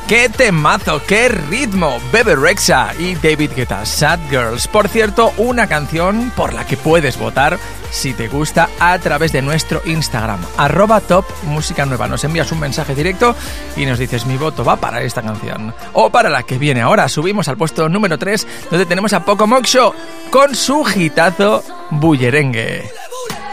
¡Qué temazo! ¡Qué ritmo! Bebe Rexha y David Guetta, Sad Girls. Por cierto, una canción por la que puedes votar si te gusta a través de nuestro Instagram, @topmusicanueva. Nos envías un mensaje directo y nos dices: mi voto va para esta canción o para la que viene ahora. Subimos al puesto número 3, donde tenemos a Poco Moxo con su hitazo Bullerengue.